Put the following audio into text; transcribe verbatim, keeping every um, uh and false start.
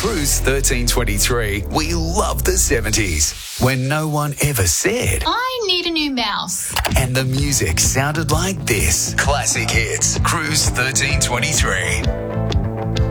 Cruise thirteen twenty-three, we love the seventies, when no one ever said, I need a new mouse. and the music sounded like this. Classic hits, Cruise thirteen twenty-three.